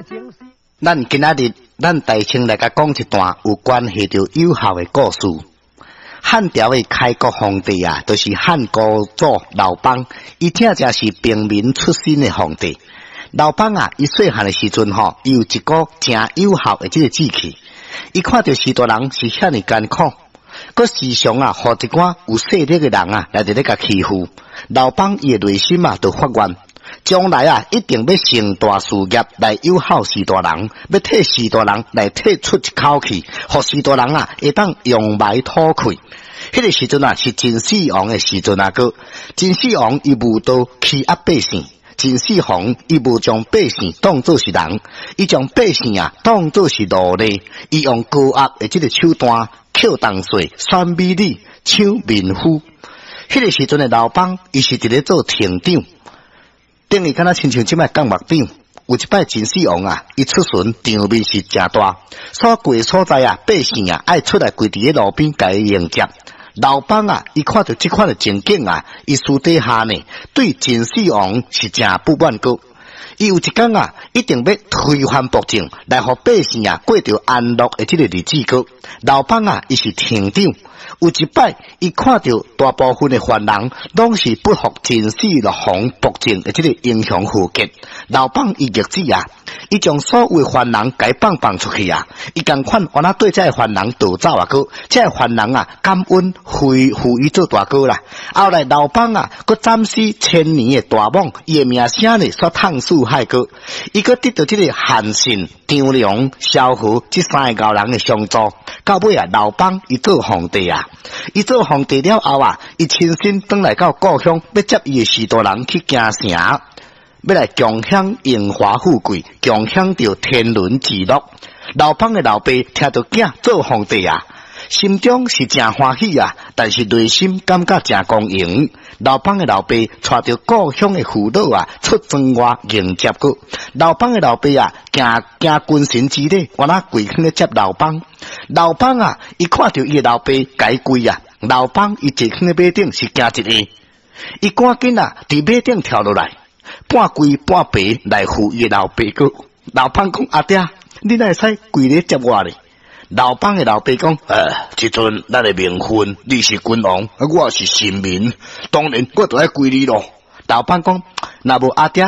咱今仔日，咱大清来甲讲一段有关系着有效的故事。汉朝的开国皇帝啊，就是汉高祖刘邦，伊正是平民出身的皇帝。刘邦啊，伊细汉的时阵吼，伊有一个正有效的这个志气。伊看到许多人是遐尼艰苦，佮时常啊，互一寡有势力的人啊来伫咧甲欺负。刘邦伊的内心啊，就发愿。将来啊，一定要成大事业来友好许多人，要替许多人来替出一口气，互许多人啊会当扬眉吐气。迄个时阵啊，是秦始皇的时阵啊，个秦始皇伊无道欺压百姓，秦始皇伊无将百姓当作是人，伊将百姓啊当作是奴隶，伊用高压的这个手段扣重税、选美女、抢民夫。迄个时阵的刘邦，伊是伫咧做廷长。等于敢若亲像即摆讲目长，有一摆秦始皇啊，伊出巡场面是诚大，所过所在啊，百姓啊爱出来跪伫咧路边甲伊迎接。刘邦啊，伊看到即款的情景啊，伊私底下呢对秦始皇是诚不满个。伊有一天啊，一定要推翻暴政，来互百姓啊过着安乐的即个日子个。刘邦啊，伊是廷长。有一摆，伊看到大部分的犯人拢是不服秦始皇暴政的这个英雄豪杰。刘邦伊逆子啊，伊将所有的犯人给放出去啊，伊共款往那对这犯人逃走啊个，这犯人啊感恩赋予做大哥啦。后来刘邦啊，佮斩死千年的大蟒，伊的名声呢煞烫死海个，伊佮得到这个韩信、张良、萧何这三个人的相助。到尾啊，刘邦伊做皇帝啊，伊做皇帝了后啊，伊亲身返来到故乡，要接伊的许多人去京城，要来共享荣华富贵，共享着天伦之乐。刘邦的老爸听到囝做皇帝啊，心中是真欢喜啊，但是内心感觉真光荣。刘邦的老爸带着故乡的父老啊，出庄外迎接个。刘邦的老爸啊，行君臣之礼，往那跪去咧接刘邦。刘邦啊，伊看到伊的老爸改跪啊，刘邦伊坐去咧马顶是惊一下，伊赶紧啊，伫马顶跳落来，半跪半爬来扶伊的老爸个。刘邦讲：阿爹，你哪会使跪咧接我咧？刘邦的老爸讲：即阵咱的名分，你是君王，我是臣民，当然我就爱跪你咯。刘邦讲：若无阿爹，